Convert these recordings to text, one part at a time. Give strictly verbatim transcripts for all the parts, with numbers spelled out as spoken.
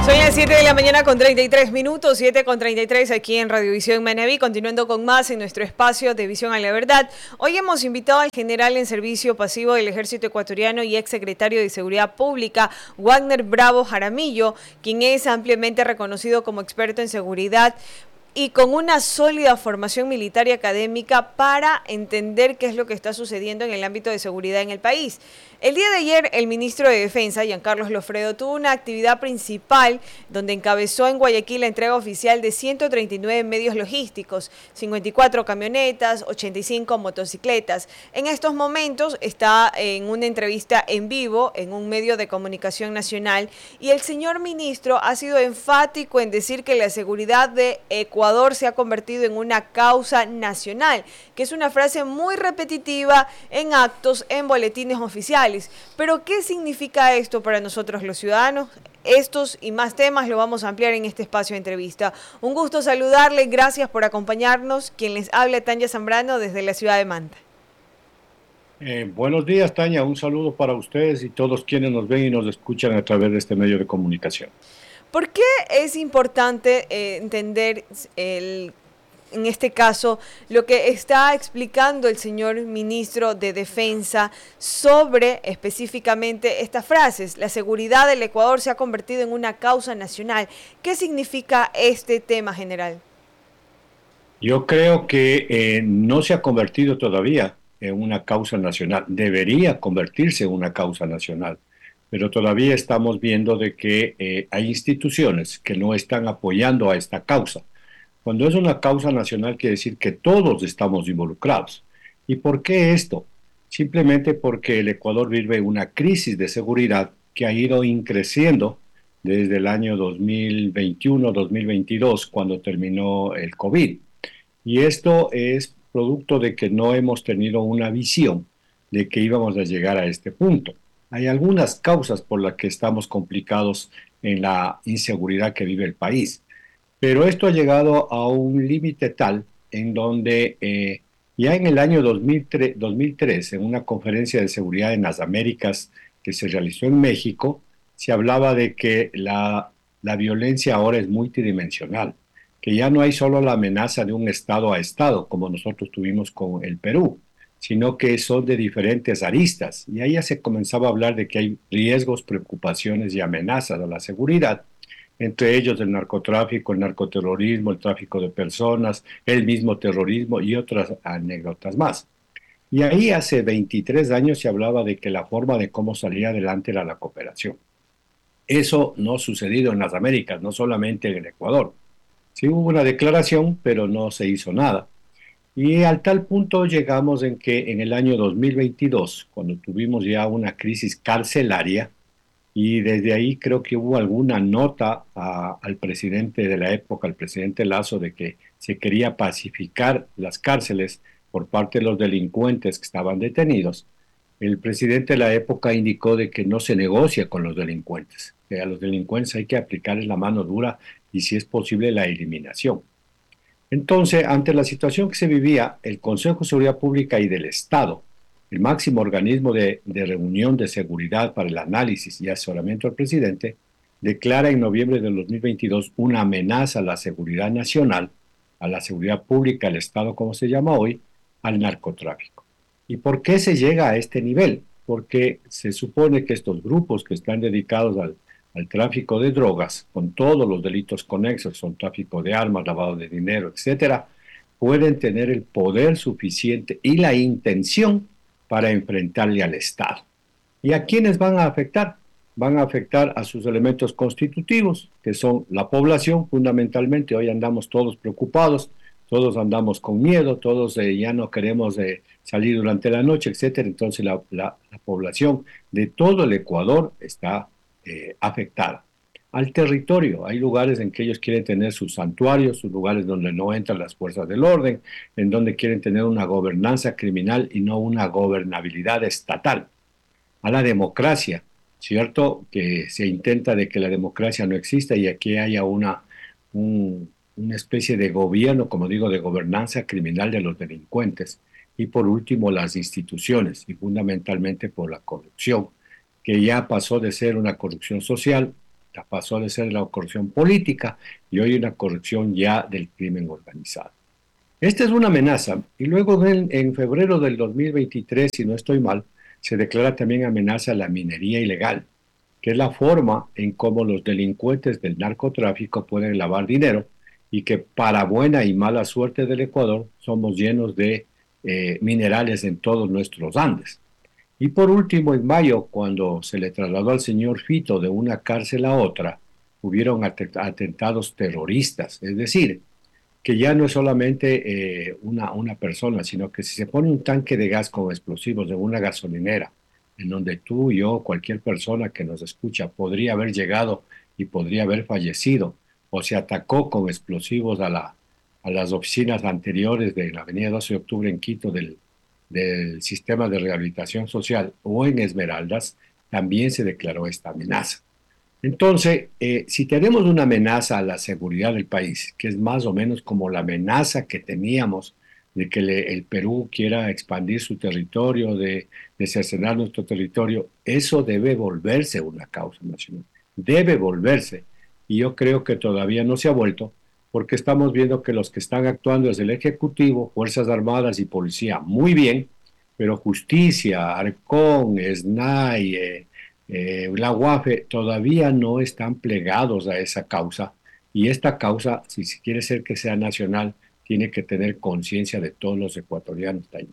Son las siete de la mañana con treinta y tres minutos, siete con treinta y tres aquí en Radiovisión Manaví, continuando con más en nuestro espacio de Visión a la Verdad. Hoy hemos invitado al general en servicio pasivo del Ejército Ecuatoriano y exsecretario de Seguridad Pública, Wagner Bravo Jaramillo, quien es ampliamente reconocido como experto en seguridad y con una sólida formación militar y académica para entender qué es lo que está sucediendo en el ámbito de seguridad en el país. El día de ayer, el ministro de Defensa, Giancarlos Lofredo, tuvo una actividad principal donde encabezó en Guayaquil la entrega oficial de ciento treinta y nueve medios logísticos, cincuenta y cuatro camionetas, ochenta y cinco motocicletas. En estos momentos está en una entrevista en vivo en un medio de comunicación nacional y el señor ministro ha sido enfático en decir que la seguridad de Ecuador se ha convertido en una causa nacional, que es una frase muy repetitiva en actos, en boletines oficiales. Pero, ¿qué significa esto para nosotros los ciudadanos? Estos y más temas lo vamos a ampliar en este espacio de entrevista. Un gusto saludarle, gracias por acompañarnos. Quien les habla, Tania Zambrano, desde la ciudad de Manta. Eh, buenos días, Tania. Un saludo para ustedes y todos quienes nos ven y nos escuchan a través de este medio de comunicación. ¿Por qué es importante eh, entender el en este caso, lo que está explicando el señor ministro de Defensa sobre específicamente estas frases? La seguridad del Ecuador se ha convertido en una causa nacional. ¿Qué significa este tema, general? Yo creo que eh, no se ha convertido todavía en una causa nacional. Debería convertirse en una causa nacional, pero todavía estamos viendo de que eh, hay instituciones que no están apoyando a esta causa. Cuando es una causa nacional quiere decir que todos estamos involucrados. ¿Y por qué esto? Simplemente porque el Ecuador vive una crisis de seguridad que ha ido increciendo desde el año dos mil veintiuno dos mil veintidós, cuando terminó el COVID. Y esto es producto de que no hemos tenido una visión de que íbamos a llegar a este punto. Hay algunas causas por las que estamos complicados en la inseguridad que vive el país. Pero esto ha llegado a un límite tal en donde eh, ya en el año dos mil tres, en una conferencia de seguridad en las Américas que se realizó en México, se hablaba de que la, la violencia ahora es multidimensional, que ya no hay solo la amenaza de un Estado a Estado, como nosotros tuvimos con el Perú, sino que son de diferentes aristas. Y ahí ya se comenzaba a hablar de que hay riesgos, preocupaciones y amenazas a la seguridad, entre ellos el narcotráfico, el narcoterrorismo, el tráfico de personas, el mismo terrorismo y otras anécdotas más. Y ahí hace veintitrés años se hablaba de que la forma de cómo salir adelante era la cooperación. Eso no ha sucedido en las Américas, no solamente en el Ecuador. Sí hubo una declaración, pero no se hizo nada. Y al tal punto llegamos en que en el año dos mil veintidós, cuando tuvimos ya una crisis carcelaria, y desde ahí creo que hubo alguna nota a, al presidente de la época, al presidente Lazo, de que se quería pacificar las cárceles por parte de los delincuentes que estaban detenidos. El presidente de la época indicó de que no se negocia con los delincuentes, que a los delincuentes hay que aplicarles la mano dura y si es posible la eliminación. Entonces, ante la situación que se vivía, el Consejo de Seguridad Pública y del Estado, el máximo organismo de, de reunión de seguridad para el análisis y asesoramiento del presidente, declara en noviembre de dos mil veintidós una amenaza a la seguridad nacional, a la seguridad pública, al Estado, como se llama hoy, al narcotráfico. ¿Y por qué se llega a este nivel? Porque se supone que estos grupos que están dedicados al, al tráfico de drogas, con todos los delitos conexos, son tráfico de armas, lavado de dinero, etcétera, pueden tener el poder suficiente y la intención para enfrentarle al Estado. ¿Y a quiénes van a afectar? Van a afectar a sus elementos constitutivos, que son la población fundamentalmente. Hoy andamos todos preocupados, todos andamos con miedo, todos eh, ya no queremos eh, salir durante la noche, etcétera. Entonces la, la, la población de todo el Ecuador está eh, afectada. Al territorio, hay lugares en que ellos quieren tener sus santuarios, sus lugares donde no entran las fuerzas del orden, en donde quieren tener una gobernanza criminal y no una gobernabilidad estatal. A la democracia, ¿cierto? Que se intenta de que la democracia no exista y aquí haya una, un, una especie de gobierno, como digo, de gobernanza criminal de los delincuentes. Y por último, las instituciones, y fundamentalmente por la corrupción, que ya pasó de ser una corrupción social pasó de ser la corrupción política y hoy una corrupción ya del crimen organizado. Esta es una amenaza y luego en, en febrero del dos mil veintitrés, si no estoy mal, se declara también amenaza a la minería ilegal, que es la forma en cómo los delincuentes del narcotráfico pueden lavar dinero y que para buena y mala suerte del Ecuador somos llenos de eh, minerales en todos nuestros Andes. Y por último, en mayo, cuando se le trasladó al señor Fito de una cárcel a otra, hubieron atentados terroristas, es decir, que ya no es solamente eh, una, una persona, sino que si se pone un tanque de gas con explosivos de una gasolinera, en donde tú, yo, cualquier persona que nos escucha podría haber llegado y podría haber fallecido, o se atacó con explosivos a, la, a las oficinas anteriores de la avenida doce de octubre en Quito del, del sistema de rehabilitación social, o en Esmeraldas, también se declaró esta amenaza. Entonces, eh, si tenemos una amenaza a la seguridad del país, que es más o menos como la amenaza que teníamos de que le, el Perú quiera expandir su territorio, de, de cercenar nuestro territorio, eso debe volverse una causa nacional, debe volverse. Y yo creo que todavía no se ha vuelto, porque estamos viendo que los que están actuando es el Ejecutivo, Fuerzas Armadas y Policía, muy bien, pero Justicia, Arcón, SNAI, eh, eh, la U A F E todavía no están plegados a esa causa y esta causa, si se quiere ser que sea nacional, tiene que tener conciencia de todos los ecuatorianos también.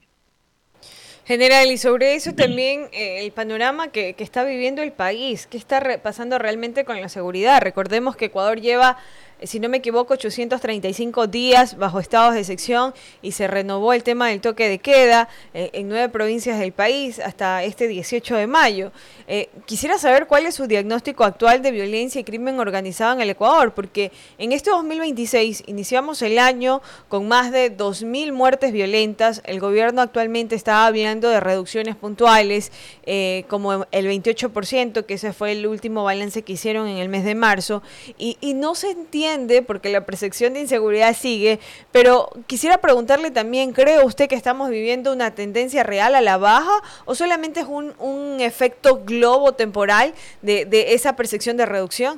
General, y sobre eso también eh, el panorama que, que está viviendo el país, ¿qué está re pasando realmente con la seguridad? Recordemos que Ecuador lleva, si no me equivoco, ochocientos treinta y cinco días bajo estados de excepción y se renovó el tema del toque de queda eh, en nueve provincias del país hasta este dieciocho de mayo. Eh, quisiera saber cuál es su diagnóstico actual de violencia y crimen organizado en el Ecuador, porque en este dos mil veintiséis iniciamos el año con más de dos mil muertes violentas. El gobierno actualmente está hablando de reducciones puntuales, eh, como el veintiocho por ciento, que ese fue el último balance que hicieron en el mes de marzo, y, y no se entiende porque la percepción de inseguridad sigue, pero quisiera preguntarle también, ¿cree usted que estamos viviendo una tendencia real a la baja o solamente es un, un efecto globo temporal de, de esa percepción de reducción?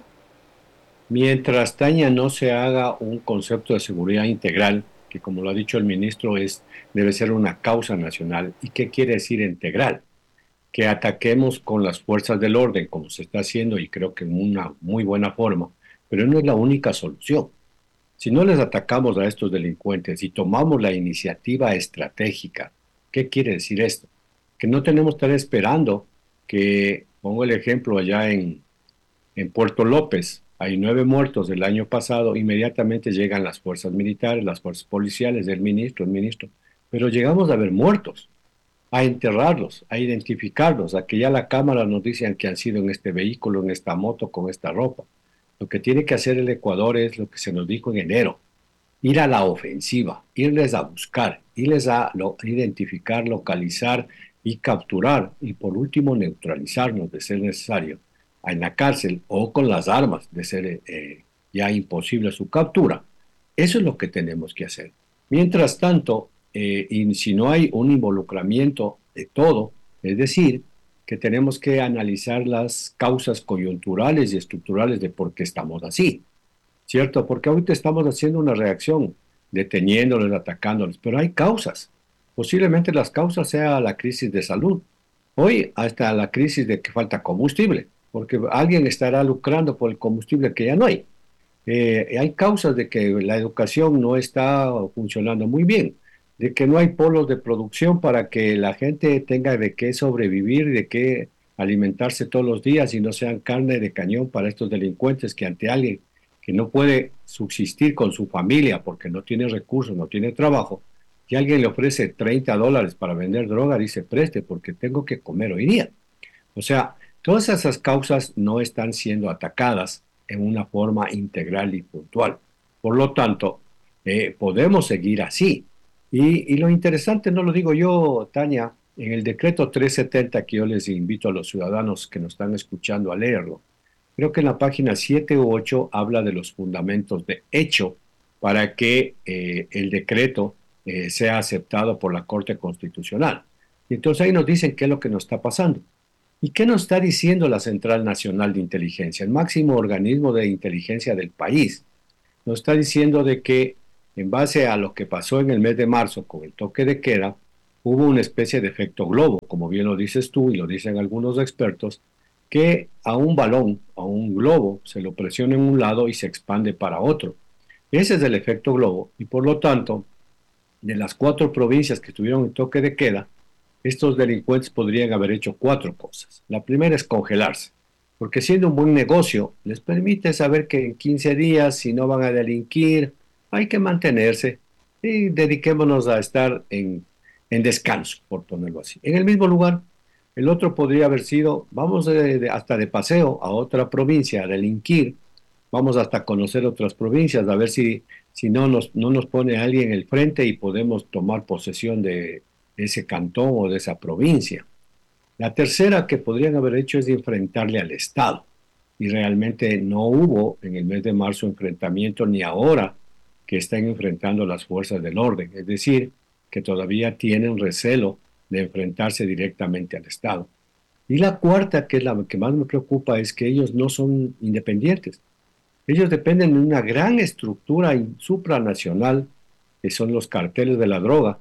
Mientras, Tania, no se haga un concepto de seguridad integral, que como lo ha dicho el ministro, es, debe ser una causa nacional. ¿Y qué quiere decir integral? Que ataquemos con las fuerzas del orden, como se está haciendo, y creo que en una muy buena forma, pero no es la única solución. Si no les atacamos a estos delincuentes y tomamos la iniciativa estratégica, ¿qué quiere decir esto? Que no tenemos que estar esperando que, pongo el ejemplo allá en, en Puerto López, hay nueve muertos del año pasado, inmediatamente llegan las fuerzas militares, las fuerzas policiales, el ministro, el ministro, pero llegamos a ver muertos, a enterrarlos, a identificarlos, a que ya la cámara nos dice que han sido en este vehículo, en esta moto, con esta ropa. Lo que tiene que hacer el Ecuador es lo que se nos dijo en enero, ir a la ofensiva, irles a buscar, irles a lo, identificar, localizar y capturar, y por último neutralizarnos de ser necesario en la cárcel o con las armas de ser eh, ya imposible su captura. Eso es lo que tenemos que hacer. Mientras tanto, eh, y si no hay un involucramiento de todo, es decir, que tenemos que analizar las causas coyunturales y estructurales de por qué estamos así, ¿cierto? Porque ahorita estamos haciendo una reacción, deteniéndoles, atacándoles, pero hay causas. Posiblemente las causas sea la crisis de salud. Hoy hasta la crisis de que falta combustible, porque alguien estará lucrando por el combustible que ya no hay. Eh, hay causas de que la educación no está funcionando muy bien, de que no hay polos de producción para que la gente tenga de qué sobrevivir, de qué alimentarse todos los días y no sean carne de cañón para estos delincuentes que ante alguien que no puede subsistir con su familia porque no tiene recursos, no tiene trabajo, y alguien le ofrece treinta dólares para vender droga, dice preste porque tengo que comer hoy día. O sea, todas esas causas no están siendo atacadas en una forma integral y puntual. Por lo tanto, eh, podemos seguir así. Y, y lo interesante, no lo digo yo, Tania, en el decreto trescientos setenta, que yo les invito a los ciudadanos que nos están escuchando a leerlo, creo que en la página siete u ocho habla de los fundamentos de hecho para que eh, el decreto eh, sea aceptado por la Corte Constitucional. Y entonces ahí nos dicen qué es lo que nos está pasando. ¿Y qué nos está diciendo la Central Nacional de Inteligencia, el máximo organismo de inteligencia del país? Nos está diciendo de que en base a lo que pasó en el mes de marzo con el toque de queda, hubo una especie de efecto globo, como bien lo dices tú y lo dicen algunos expertos, que a un balón, a un globo, se lo presiona en un lado y se expande para otro. Ese es el efecto globo y por lo tanto, de las cuatro provincias que tuvieron el toque de queda, estos delincuentes podrían haber hecho cuatro cosas. La primera es congelarse, porque siendo un buen negocio, les permite saber que en quince días, si no van a delinquir, hay que mantenerse y dediquémonos a estar en, en descanso, por ponerlo así. En el mismo lugar, el otro podría haber sido, vamos de, de, hasta de paseo a otra provincia a delinquir, vamos hasta conocer otras provincias, a ver si, si no, nos, no nos pone alguien en el frente y podemos tomar posesión de ese cantón o de esa provincia. La tercera que podrían haber hecho es de enfrentarle al Estado. Y realmente no hubo en el mes de marzo enfrentamiento ni ahora que están enfrentando las fuerzas del orden. Es decir, que todavía tienen recelo de enfrentarse directamente al Estado. Y la cuarta, que es la que más me preocupa, es que ellos no son independientes. Ellos dependen de una gran estructura supranacional, que son los carteles de la droga,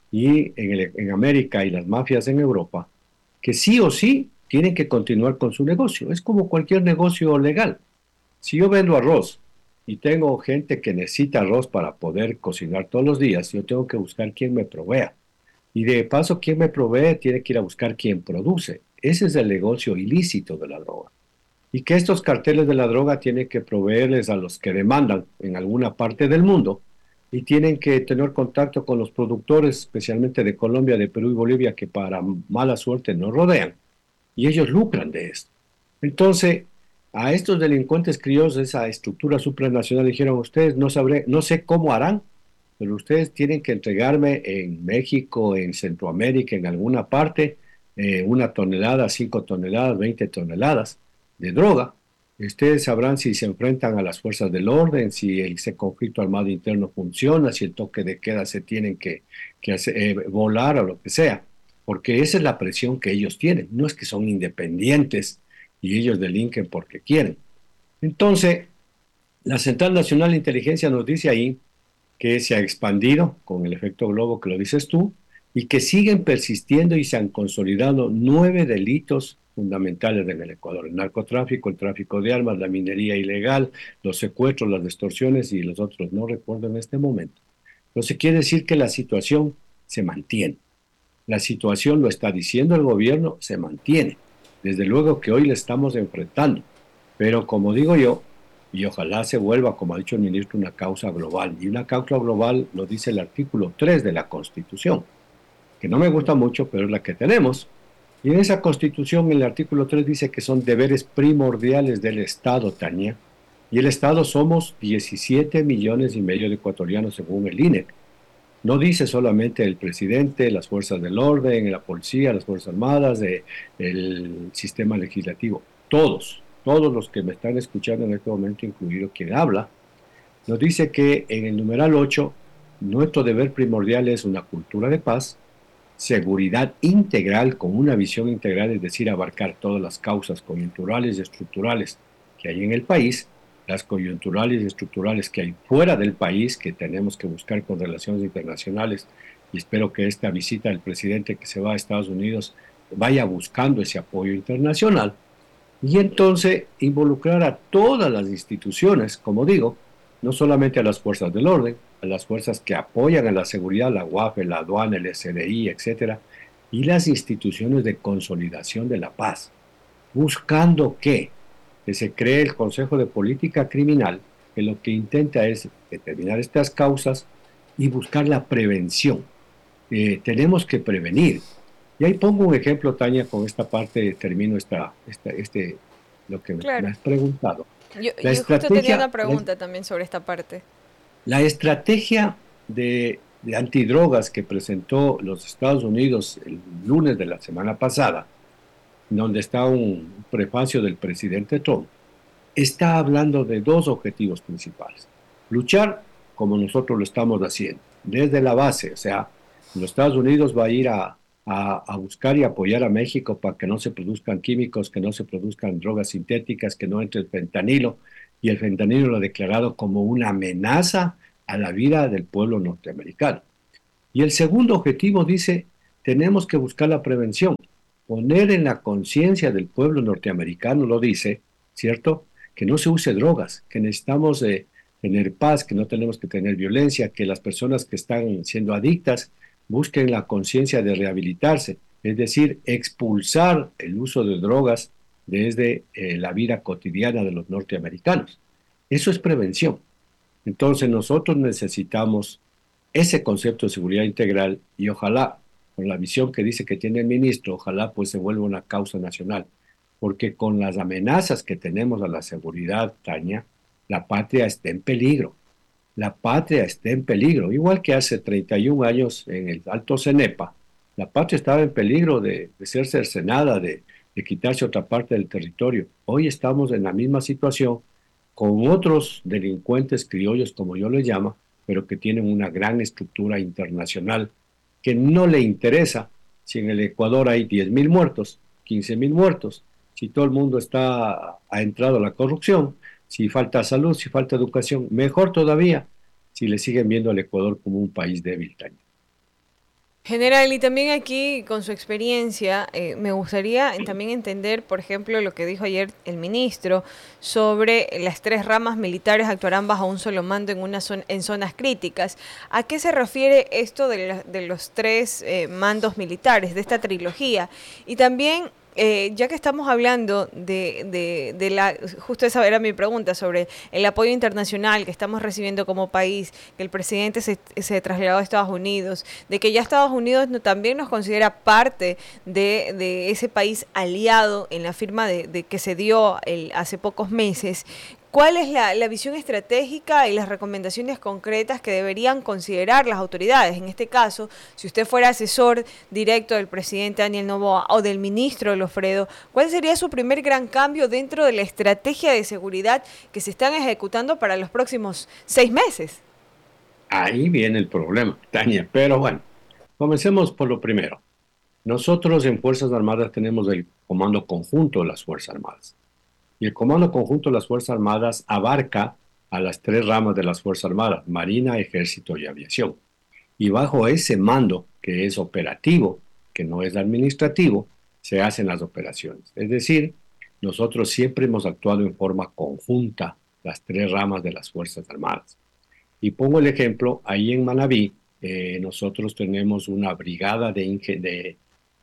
y en, el, en América y las mafias en Europa, que sí o sí tienen que continuar con su negocio. Es como cualquier negocio legal. Si yo vendo arroz y tengo gente que necesita arroz para poder cocinar todos los días, yo tengo que buscar quién me provea. Y de paso, quien me provee tiene que ir a buscar quién produce. Ese es el negocio ilícito de la droga. Y que estos carteles de la droga tienen que proveerles a los que demandan en alguna parte del mundo y tienen que tener contacto con los productores, especialmente de Colombia, de Perú y Bolivia, que para mala suerte nos rodean. Y ellos lucran de esto. Entonces, a estos delincuentes criollos de esa estructura supranacional dijeron, ustedes no sabré, no sé cómo harán, pero ustedes tienen que entregarme en México, en Centroamérica, en alguna parte, eh, una tonelada, cinco toneladas, veinte toneladas de droga. Ustedes sabrán si se enfrentan a las fuerzas del orden, si ese conflicto armado interno funciona, si el toque de queda se tienen que, que hacer, eh, volar o lo que sea, porque esa es la presión que ellos tienen. No es que son independientes y ellos delinquen porque quieren. Entonces, la Central Nacional de Inteligencia nos dice ahí que se ha expandido con el efecto globo que lo dices tú, y que siguen persistiendo y se han consolidado nueve delitos fundamentales en el Ecuador: el narcotráfico, el tráfico de armas, la minería ilegal, los secuestros, las extorsiones y los otros no recuerdo en este momento. Entonces quiere decir que la situación se mantiene. La situación, lo está diciendo el gobierno, se mantiene. Desde luego que hoy le estamos enfrentando, pero como digo yo, y ojalá se vuelva, como ha dicho el ministro, una causa global. Y una causa global lo dice el artículo tres de la Constitución, que no me gusta mucho, pero es la que tenemos. Y en esa Constitución, el artículo tres dice que son deberes primordiales del Estado, Tania. Y el Estado somos diecisiete millones y medio de ecuatorianos según el I N E C. No dice solamente el presidente, las fuerzas del orden, la policía, las fuerzas armadas, eh, el sistema legislativo. Todos, todos los que me están escuchando en este momento, incluido quien habla, nos dice que en el numeral ocho, nuestro deber primordial es una cultura de paz, seguridad integral con una visión integral, es decir, abarcar todas las causas coyunturales y estructurales que hay en el país, las coyunturales y estructurales que hay fuera del país, que tenemos que buscar con relaciones internacionales, y espero que esta visita del presidente que se va a Estados Unidos vaya buscando ese apoyo internacional, y entonces involucrar a todas las instituciones, como digo, no solamente a las fuerzas del orden, a las fuerzas que apoyan a la seguridad, la U A F, la aduana, el S D I, etcétera, y las instituciones de consolidación de la paz, buscando que, que se cree el Consejo de Política Criminal, que lo que intenta es determinar estas causas y buscar la prevención. Eh, tenemos que prevenir. Y ahí pongo un ejemplo, Tania, con esta parte termino esta, esta, este, lo que Claro. me has preguntado. Yo, yo justo tenía una pregunta la, también sobre esta parte. La estrategia de, de antidrogas que presentó los Estados Unidos el lunes de la semana pasada, donde está un prefacio del presidente Trump, está hablando de dos objetivos principales. Luchar, como nosotros lo estamos haciendo, desde la base, o sea, los Estados Unidos va a ir a a, a buscar y apoyar a México para que no se produzcan químicos, que no se produzcan drogas sintéticas, que no entre el fentanilo, y el fentanilo lo ha declarado como una amenaza a la vida del pueblo norteamericano. Y el segundo objetivo dice, tenemos que buscar la prevención, poner en la conciencia del pueblo norteamericano, lo dice, ¿cierto? Que no se use drogas, que necesitamos eh, tener paz, que no tenemos que tener violencia, que las personas que están siendo adictas busquen la conciencia de rehabilitarse, es decir, expulsar el uso de drogas desde eh, la vida cotidiana de los norteamericanos. Eso es prevención. Entonces nosotros necesitamos ese concepto de seguridad integral y ojalá, con la visión que dice que tiene el ministro, ojalá pues se vuelva una causa nacional, porque con las amenazas que tenemos a la seguridad, Tania, la patria está en peligro. La patria está en peligro, igual que hace treinta y un años en el Alto Cenepa, la patria estaba en peligro de, de ser cercenada, de, de quitarse otra parte del territorio. Hoy estamos en la misma situación con otros delincuentes criollos, como yo les llamo, pero que tienen una gran estructura internacional que no le interesa si en el Ecuador hay diez mil muertos, quince mil muertos, si todo el mundo está ha entrado a la corrupción, si falta salud, si falta educación, mejor todavía si le siguen viendo al Ecuador como un país débil, Tania. General, y también aquí con su experiencia, eh, me gustaría también entender, por ejemplo, lo que dijo ayer el ministro sobre las tres ramas militares actuarán bajo un solo mando en, una zona, en zonas críticas. ¿A qué se refiere esto de, la, de los tres eh, mandos militares, de esta trilogía? Y también, eh, ya que estamos hablando de, de, de la, justo esa era mi pregunta, sobre el apoyo internacional que estamos recibiendo como país, que el presidente se, se trasladó a Estados Unidos, de que ya Estados Unidos no, también nos considera parte de, de ese país aliado en la firma de, de que se dio el, hace pocos meses. ¿Cuál es la, la visión estratégica y las recomendaciones concretas que deberían considerar las autoridades? En este caso, si usted fuera asesor directo del presidente Daniel Noboa o del ministro Lofredo, ¿cuál sería su primer gran cambio dentro de la estrategia de seguridad que se están ejecutando para los próximos seis meses? Ahí viene el problema, Tania, pero bueno, comencemos por lo primero. Nosotros en Fuerzas Armadas tenemos el Comando Conjunto de las Fuerzas Armadas. Y el Comando Conjunto de las Fuerzas Armadas abarca a las tres ramas de las Fuerzas Armadas, Marina, Ejército y Aviación. Y bajo ese mando, que es operativo, que no es administrativo, se hacen las operaciones. Es decir, nosotros siempre hemos actuado en forma conjunta, las tres ramas de las Fuerzas Armadas. Y pongo el ejemplo, ahí en Manabí, eh, nosotros tenemos una brigada de, de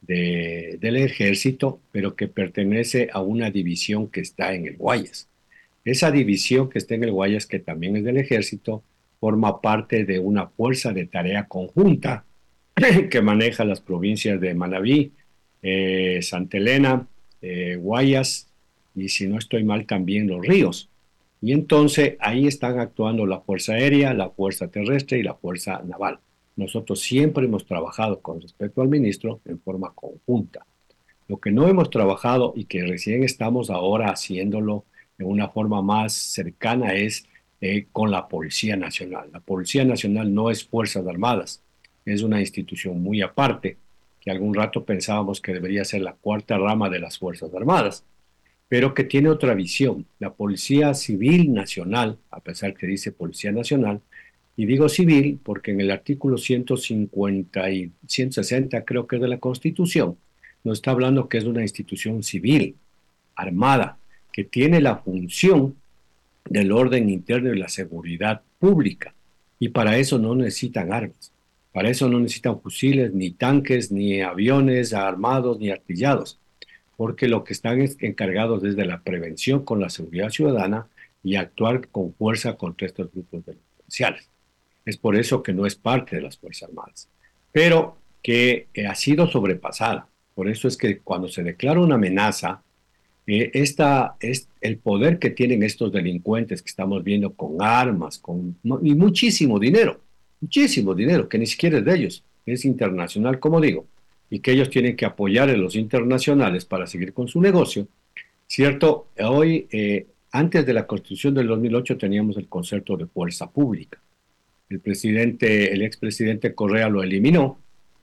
De, del ejército, pero que pertenece a una división que está en el Guayas. Esa división que está en el Guayas, que también es del ejército, forma parte de una fuerza de tarea conjunta que maneja las provincias de Manabí, eh, Santa Elena, eh, Guayas y, si no estoy mal, también Los Ríos. Y entonces ahí están actuando la Fuerza Aérea, la Fuerza Terrestre y la Fuerza Naval. Nosotros siempre hemos trabajado con respecto al ministro en forma conjunta. Lo que no hemos trabajado y que recién estamos ahora haciéndolo de una forma más cercana es eh, con la Policía Nacional. La Policía Nacional no es Fuerzas Armadas, es una institución muy aparte, que algún rato pensábamos que debería ser la cuarta rama de las Fuerzas Armadas, pero que tiene otra visión. La Policía Civil Nacional, a pesar que dice Policía Nacional, y digo civil porque en el artículo ciento cincuenta y ciento sesenta, creo que es de la Constitución, nos está hablando que es una institución civil, armada, que tiene la función del orden interno y la seguridad pública. Y para eso no necesitan armas. Para eso no necesitan fusiles, ni tanques, ni aviones armados, ni artillados. Porque lo que están encargados es de la prevención con la seguridad ciudadana y actuar con fuerza contra estos grupos delincuenciales. Es por eso que no es parte de las Fuerzas Armadas, pero que eh, ha sido sobrepasada. Por eso es que cuando se declara una amenaza, eh, esta, es el poder que tienen estos delincuentes que estamos viendo con armas, con y muchísimo dinero, muchísimo dinero, que ni siquiera es de ellos, es internacional, como digo, y que ellos tienen que apoyar a los internacionales para seguir con su negocio, ¿cierto? Hoy, eh, antes de la Constitución del dos mil ocho, teníamos el concepto de fuerza pública. El presidente, el expresidente Correa lo eliminó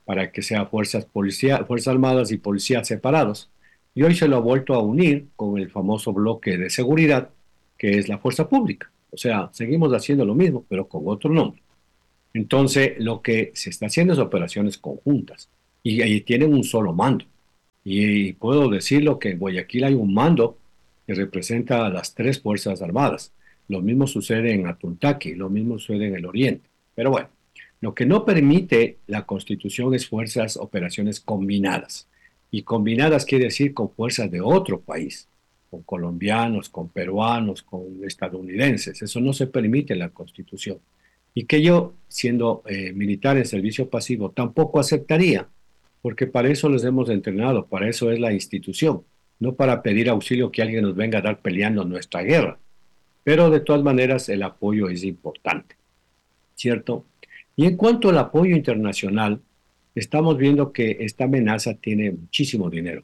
para que sea fuerzas, policía, fuerzas armadas y policías separados. Y hoy se lo ha vuelto a unir con el famoso bloque de seguridad, que es la fuerza pública. O sea, seguimos haciendo lo mismo, pero con otro nombre. Entonces, lo que se está haciendo es operaciones conjuntas y ahí tienen un solo mando. Y, y puedo decirlo que en Guayaquil hay un mando que representa a las tres Fuerzas Armadas. Lo mismo sucede en Atuntaqui, lo mismo sucede en el Oriente. Pero bueno, lo que no permite la Constitución es fuerzas, operaciones combinadas. Y combinadas quiere decir con fuerzas de otro país, con colombianos, con peruanos, con estadounidenses. Eso no se permite en la Constitución. Y que yo, siendo eh, militar en servicio pasivo, tampoco aceptaría, porque para eso les hemos entrenado, para eso es la institución, no para pedir auxilio que alguien nos venga a dar peleando nuestra guerra. Pero de todas maneras el apoyo es importante, ¿cierto? Y en cuanto al apoyo internacional, estamos viendo que esta amenaza tiene muchísimo dinero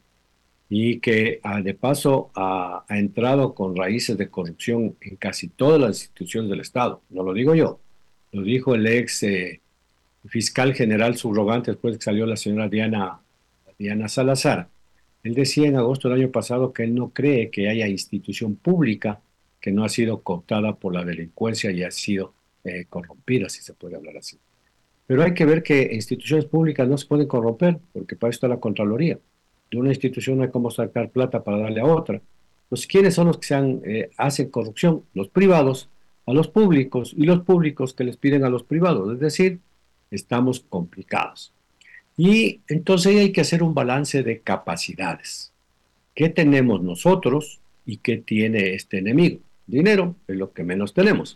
y que ah, de paso ha, ha entrado con raíces de corrupción en casi todas las instituciones del Estado. No lo digo yo, lo dijo el ex eh, fiscal general subrogante después de que salió la señora Diana, Diana Salazar. Él decía en agosto del año pasado que él no cree que haya institución pública que no ha sido cooptada por la delincuencia y ha sido eh, corrompida, si se puede hablar así. Pero hay que ver que instituciones públicas no se pueden corromper, porque para eso está la Contraloría. De una institución no hay cómo sacar plata para darle a otra. Pues, ¿quiénes son los que se han, eh, hacen corrupción? Los privados a los públicos y los públicos que les piden a los privados. Es decir, estamos complicados. Y entonces hay que hacer un balance de capacidades. ¿Qué tenemos nosotros y qué tiene este enemigo? Dinero es lo que menos tenemos.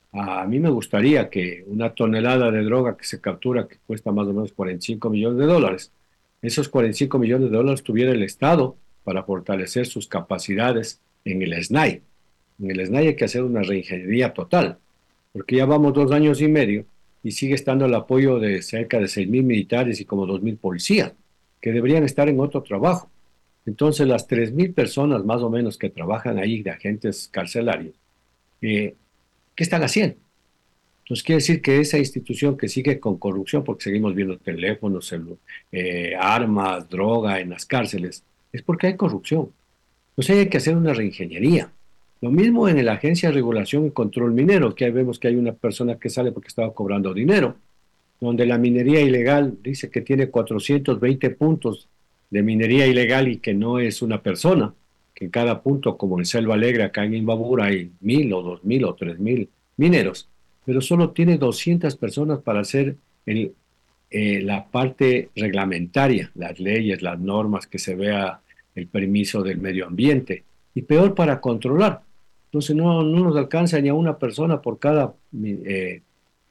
A mí me gustaría que una tonelada de droga que se captura, que cuesta más o menos cuarenta y cinco millones de dólares, esos cuarenta y cinco millones de dólares tuviera el Estado para fortalecer sus capacidades en el S N A I. En el S N A I hay que hacer una reingeniería total, porque ya vamos dos años y medio y sigue estando el apoyo de cerca de seis mil militares y como dos mil policías, que deberían estar en otro trabajo. Entonces, las tres mil personas más o menos que trabajan ahí de agentes carcelarios, eh, ¿qué están haciendo? Entonces, quiere decir que esa institución que sigue con corrupción, porque seguimos viendo teléfonos, eh, armas, droga en las cárceles, es porque hay corrupción. Entonces, hay que hacer una reingeniería. Lo mismo en la Agencia de Regulación y Control Minero, que ahí vemos que hay una persona que sale porque estaba cobrando dinero, donde la minería ilegal dice que tiene cuatrocientos veinte puntos de minería ilegal y que no es una persona, que en cada punto, como en Selva Alegre, acá en Imbabura, hay mil o dos mil o tres mil mineros, pero solo tiene doscientas personas para hacer el, eh, la parte reglamentaria, las leyes, las normas, que se vea el permiso del medio ambiente, y peor para controlar. Entonces no, no nos alcanza ni a una persona por cada eh,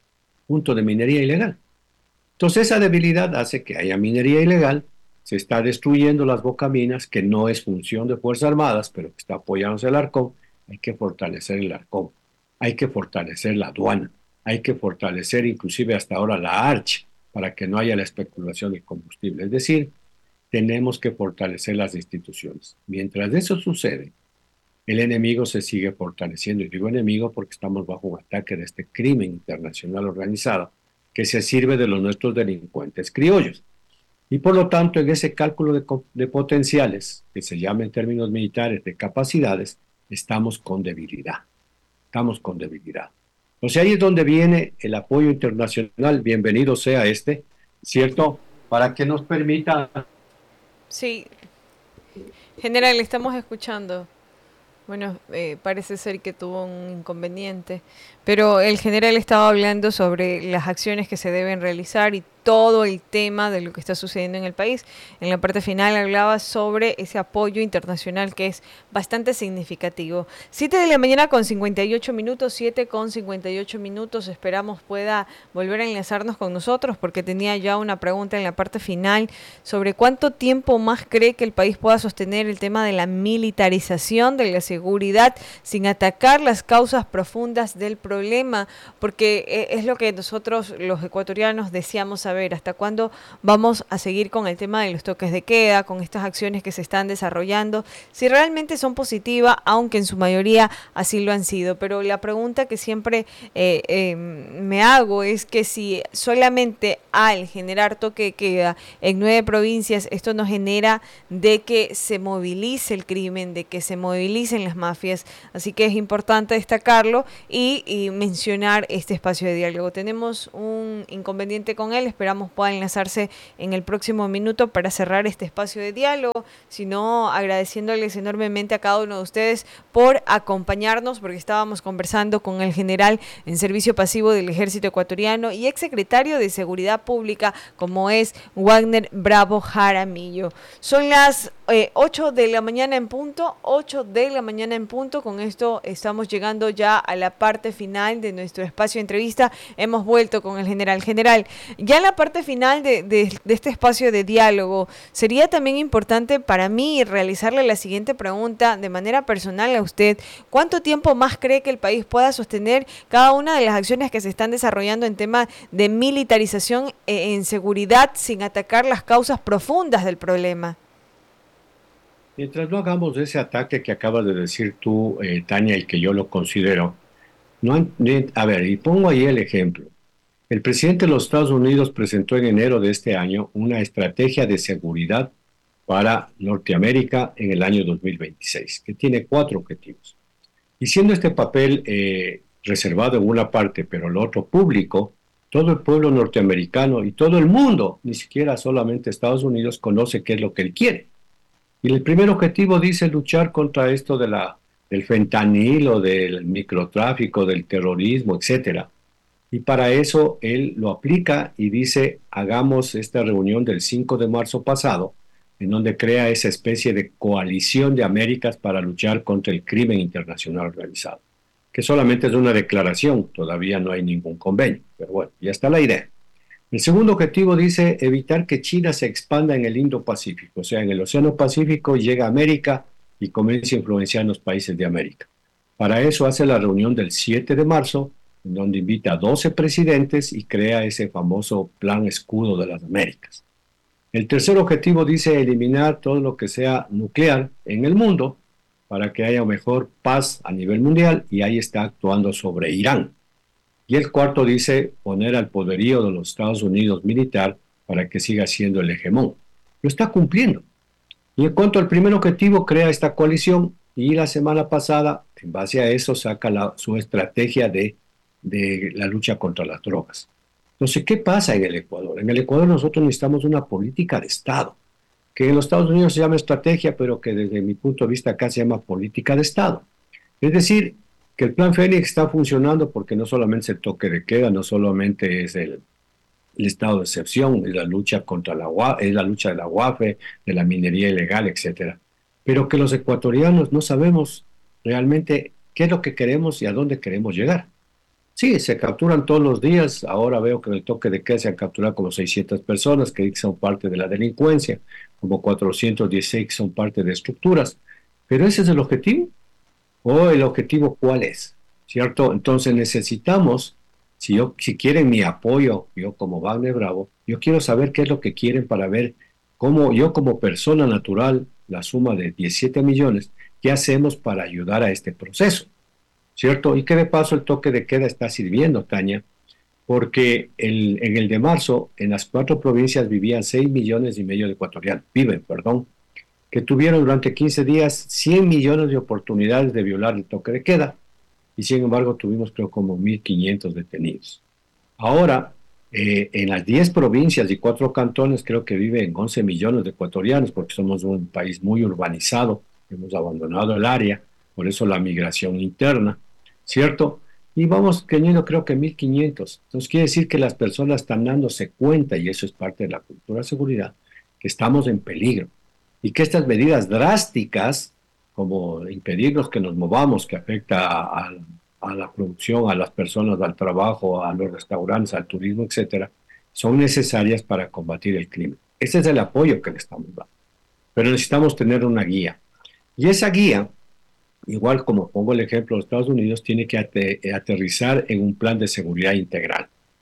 punto de minería ilegal. Entonces esa debilidad hace que haya minería ilegal, se está destruyendo las bocaminas, que no es función de Fuerzas Armadas, pero que está apoyándose el Arcón. Hay que fortalecer el Arcón, hay que fortalecer la aduana, hay que fortalecer inclusive hasta ahora la ARCH, para que no haya la especulación de combustible. Es decir, tenemos que fortalecer las instituciones. Mientras eso sucede, el enemigo se sigue fortaleciendo. Y digo enemigo porque estamos bajo un ataque de este crimen internacional organizado que se sirve de los nuestros delincuentes criollos. Y por lo tanto, en ese cálculo de, de potenciales, que se llama en términos militares de capacidades, estamos con debilidad. Estamos con debilidad. O sea, ahí es donde viene el apoyo internacional, bienvenido sea este, ¿cierto? Para que nos permita... Sí, general, estamos escuchando. Bueno, eh, parece ser que tuvo un inconveniente, pero el general estaba hablando sobre las acciones que se deben realizar y todo el tema de lo que está sucediendo en el país. En la parte final hablaba sobre ese apoyo internacional que es bastante significativo. siete de la mañana con cincuenta y ocho minutos, siete con cincuenta y ocho minutos. Esperamos pueda volver a enlazarnos con nosotros porque tenía ya una pregunta en la parte final sobre cuánto tiempo más cree que el país pueda sostener el tema de la militarización de la seguridad sin atacar las causas profundas del problema, porque es lo que nosotros los ecuatorianos deseamos saber saber hasta cuándo vamos a seguir con el tema de los toques de queda, con estas acciones que se están desarrollando, si realmente son positivas, aunque en su mayoría así lo han sido. Pero la pregunta que siempre eh, eh, me hago es que si solamente al generar toque de queda en nueve provincias, esto nos genera de que se movilice el crimen, de que se movilicen las mafias. Así que es importante destacarlo y, y mencionar este espacio de diálogo. Tenemos un inconveniente con él, esperamos pueda enlazarse en el próximo minuto para cerrar este espacio de diálogo, sino agradeciéndoles enormemente a cada uno de ustedes por acompañarnos, porque estábamos conversando con el general en servicio pasivo del Ejército Ecuatoriano y exsecretario de Seguridad Pública, como es Wagner Bravo Jaramillo. Son las eh, ocho de la mañana en punto, ocho de la mañana en punto. Con esto estamos llegando ya a la parte final de nuestro espacio de entrevista. Hemos vuelto con el general. General, ya en la parte final de, de, de este espacio de diálogo, sería también importante para mí realizarle la siguiente pregunta de manera personal a usted. ¿Cuánto tiempo más cree que el país pueda sostener cada una de las acciones que se están desarrollando en tema de militarización eh, en seguridad sin atacar las causas profundas del problema? Mientras no hagamos ese ataque que acabas de decir tú, eh, Tania, y que yo lo considero, no, han- ni- a ver, y pongo ahí el ejemplo. El presidente de los Estados Unidos presentó en enero de este año una estrategia de seguridad para Norteamérica en el año dos mil veintiséis, que tiene cuatro objetivos. Y siendo este papel eh, reservado en una parte, pero el otro público, todo el pueblo norteamericano y todo el mundo, ni siquiera solamente Estados Unidos, conoce qué es lo que él quiere. Y el primer objetivo dice luchar contra esto de la, del fentanilo, del microtráfico, del terrorismo, etcétera. Y para eso él lo aplica y dice, hagamos esta reunión del cinco de marzo pasado, en donde crea esa especie de coalición de Américas para luchar contra el crimen internacional organizado, que solamente es una declaración, todavía no hay ningún convenio, pero bueno, ya está la idea. El segundo objetivo dice evitar que China se expanda en el Indo-Pacífico, o sea, en el Océano Pacífico llega a América y comienza a influenciar en los países de América. Para eso hace la reunión del siete de marzo, en donde invita a doce presidentes y crea ese famoso Plan Escudo de las Américas. El tercer objetivo dice eliminar todo lo que sea nuclear en el mundo para que haya mejor paz a nivel mundial, y ahí está actuando sobre Irán. Y el cuarto dice poner al poderío de los Estados Unidos militar para que siga siendo el hegemón. Lo está cumpliendo. Y en cuanto al primer objetivo, crea esta coalición y la semana pasada, en base a eso, saca la, su estrategia de, de la lucha contra las drogas. Entonces, ¿qué pasa en el Ecuador? En el Ecuador nosotros necesitamos una política de Estado, que en los Estados Unidos se llama estrategia, pero que desde mi punto de vista acá se llama política de Estado. Es decir, que el Plan Fénix está funcionando porque no solamente es el toque de queda, no solamente es el, el estado de excepción, es la lucha contra la U A F, es la lucha de la U A F E, de la minería ilegal, etcétera. Pero que los ecuatorianos no sabemos realmente qué es lo que queremos y a dónde queremos llegar. Sí, se capturan todos los días. Ahora veo que en el toque de queda se han capturado como seiscientas personas que son parte de la delincuencia, como cuatrocientos dieciséis son parte de estructuras. Pero ese es el objetivo. ¿O el objetivo cuál es? ¿Cierto? Entonces necesitamos, si, yo, si quieren mi apoyo, yo como Wagner Bravo, yo quiero saber qué es lo que quieren para ver cómo yo como persona natural, la suma de diecisiete millones, qué hacemos para ayudar a este proceso, ¿cierto? Y que de paso el toque de queda está sirviendo, Tania, porque el, en el de marzo, en las cuatro provincias vivían seis millones y medio de ecuatorianos, viven, perdón, que tuvieron durante quince días cien millones de oportunidades de violar el toque de queda, y sin embargo tuvimos creo como mil quinientos detenidos. Ahora, eh, en las diez provincias y cuatro cantones creo que viven once millones de ecuatorianos, porque somos un país muy urbanizado, hemos abandonado el área, por eso la migración interna, ¿cierto? Y vamos teniendo creo que mil quinientos. Entonces quiere decir que las personas están dándose cuenta, y eso es parte de la cultura de seguridad, que estamos en peligro. Y que estas medidas drásticas, como impedirnos que nos movamos, que afecta a, a la producción, a las personas, al trabajo, a los restaurantes, al turismo, etcétera, son necesarias para combatir el crimen. Ese es el apoyo que le estamos dando. Pero necesitamos tener una guía. Y esa guía, igual como pongo el ejemplo de Estados Unidos, tiene que ater- aterrizar en un plan de seguridad integral,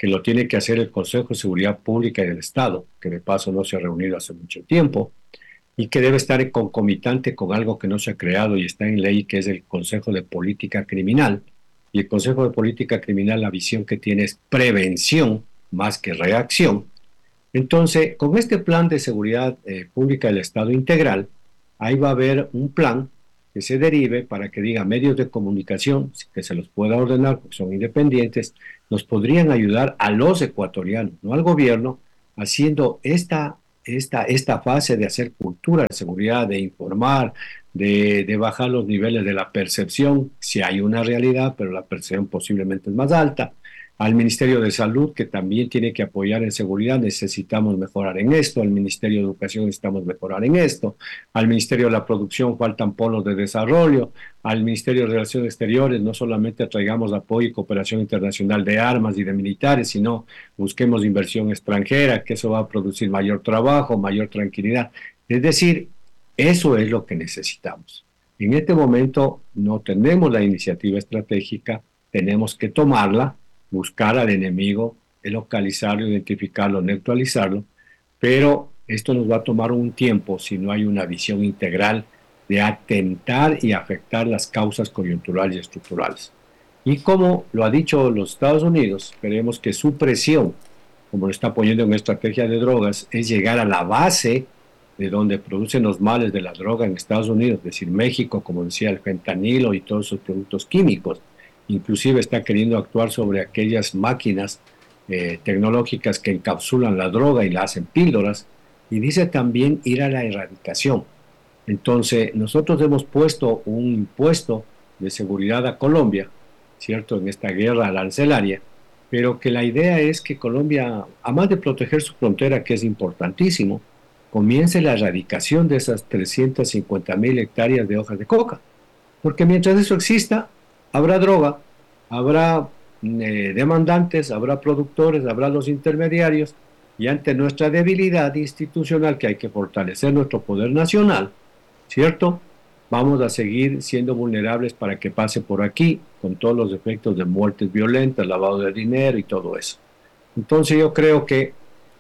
que lo tiene que hacer el Consejo de Seguridad Pública y del Estado, que de paso no se ha reunido hace mucho tiempo, y que debe estar concomitante con algo que no se ha creado y está en ley, que es el Consejo de Política Criminal. Y el Consejo de Política Criminal, la visión que tiene es prevención más que reacción. Entonces, con este plan de seguridad eh, pública del Estado integral, ahí va a haber un plan que se derive para que diga medios de comunicación, que se los pueda ordenar porque son independientes, nos podrían ayudar a los ecuatorianos, no al gobierno, haciendo esta, esta, esta fase de hacer cultura de seguridad, de informar, de, de bajar los niveles de la percepción, si hay una realidad, pero la percepción posiblemente es más alta. Al Ministerio de Salud, que también tiene que apoyar en seguridad, necesitamos mejorar en esto. Al Ministerio de Educación necesitamos mejorar en esto. Al Ministerio de la Producción faltan polos de desarrollo. Al Ministerio de Relaciones Exteriores no solamente traigamos apoyo y cooperación internacional de armas y de militares, sino busquemos inversión extranjera, que eso va a producir mayor trabajo, mayor tranquilidad. Es decir, eso es lo que necesitamos. En este momento no tenemos la iniciativa estratégica, tenemos que tomarla, buscar al enemigo, localizarlo, identificarlo, neutralizarlo, pero esto nos va a tomar un tiempo si no hay una visión integral de atentar y afectar las causas coyunturales y estructurales. Y como lo ha dicho los Estados Unidos, creemos que su presión, como lo está poniendo en estrategia de drogas, es llegar a la base de donde producen los males de la droga en Estados Unidos, es decir, México, como decía, el fentanilo y todos sus productos químicos. Inclusive está queriendo actuar sobre aquellas máquinas eh, tecnológicas que encapsulan la droga y la hacen píldoras, y dice también ir a la erradicación. Entonces, nosotros hemos puesto un impuesto de seguridad a Colombia, ¿cierto?, en esta guerra arancelaria, pero que la idea es que Colombia, además de proteger su frontera, que es importantísimo, comience la erradicación de esas trescientas cincuenta mil hectáreas de hojas de coca, porque mientras eso exista, habrá droga, habrá eh, demandantes, habrá productores, habrá los intermediarios, y ante nuestra debilidad institucional, que hay que fortalecer nuestro poder nacional, ¿cierto?, vamos a seguir siendo vulnerables para que pase por aquí, con todos los efectos de muertes violentas, lavado de dinero y todo eso. Entonces yo creo que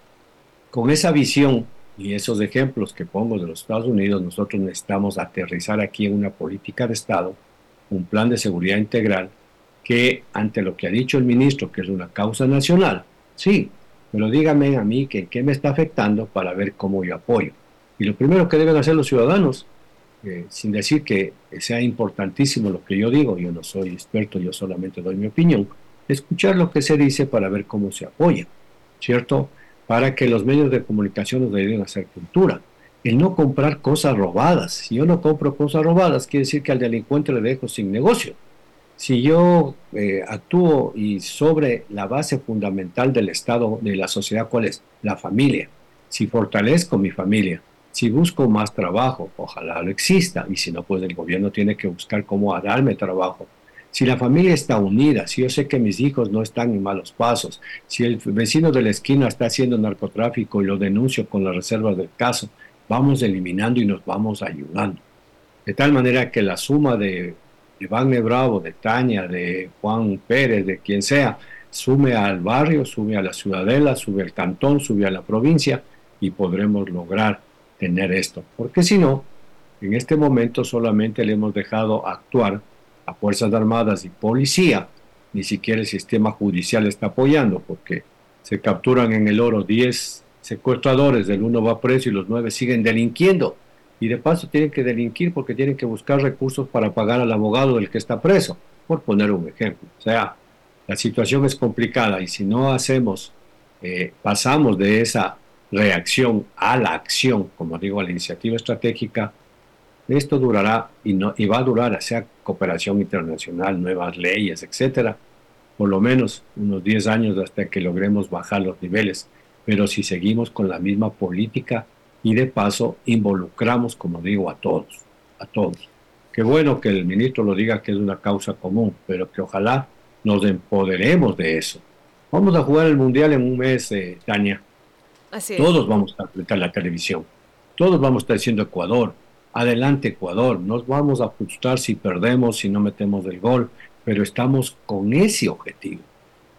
con esa visión y esos ejemplos que pongo de los Estados Unidos, nosotros necesitamos aterrizar aquí en una política de Estado, un plan de seguridad integral que, ante lo que ha dicho el ministro, que es una causa nacional, sí, pero dígame a mí que en qué me está afectando para ver cómo yo apoyo. Y lo primero que deben hacer los ciudadanos, eh, sin decir que sea importantísimo lo que yo digo, yo no soy experto, yo solamente doy mi opinión, escuchar lo que se dice para ver cómo se apoya, ¿cierto?, para que los medios de comunicación nos ayuden a hacer cultura. El no comprar cosas robadas. Si yo no compro cosas robadas, quiere decir que al delincuente le dejo sin negocio. Si yo eh, actúo y sobre la base fundamental del Estado, de la sociedad, ¿cuál es? La familia. Si fortalezco mi familia, si busco más trabajo, ojalá lo exista, y si no, pues el gobierno tiene que buscar cómo darme trabajo. Si la familia está unida, si yo sé que mis hijos no están en malos pasos, si el vecino de la esquina está haciendo narcotráfico y lo denuncio con las reservas del caso, vamos eliminando y nos vamos ayudando. De tal manera que la suma de Iván Bravo, de Tania, de Juan Pérez, de quien sea, sume al barrio, sube a la ciudadela, sube al cantón, sube a la provincia, y podremos lograr tener esto. Porque si no, en este momento solamente le hemos dejado actuar a Fuerzas Armadas y Policía, ni siquiera el sistema judicial está apoyando, porque se capturan en el oro diez secuestradores, del uno va preso y los nueve siguen delinquiendo, y de paso tienen que delinquir porque tienen que buscar recursos para pagar al abogado del que está preso, por poner un ejemplo. O sea, la situación es complicada, y si no hacemos, eh, pasamos de esa reacción a la acción, como digo, a la iniciativa estratégica, esto durará y, no, y va a durar, sea cooperación internacional, nuevas leyes, etcétera, por lo menos unos diez años hasta que logremos bajar los niveles. Pero si seguimos con la misma política y de paso involucramos, como digo, a todos, a todos. Qué bueno que el ministro lo diga, que es una causa común, pero que ojalá nos empoderemos de eso. Vamos a jugar el Mundial en un mes, eh, Tania. Así es. Todos vamos a estar frente a la televisión. Todos vamos a estar diciendo Ecuador. Adelante Ecuador, nos vamos a frustrar si perdemos, si no metemos el gol, pero estamos con ese objetivo.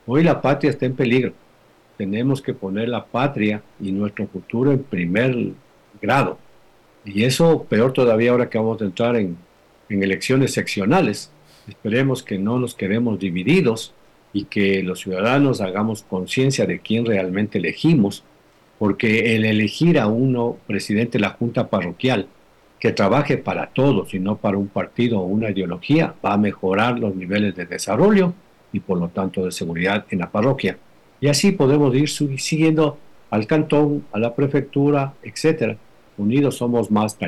Hoy la patria está en peligro. Tenemos que poner la patria y nuestro futuro en primer grado. Y eso peor todavía ahora que vamos a entrar en, en elecciones seccionales. Esperemos que no nos quedemos divididos y que los ciudadanos hagamos conciencia de quién realmente elegimos, porque el elegir a uno presidente de la Junta Parroquial que trabaje para todos y no para un partido o una ideología va a mejorar los niveles de desarrollo y por lo tanto de seguridad en la parroquia. Y así podemos ir siguiendo al cantón, a la prefectura, etcétera. Unidos somos más.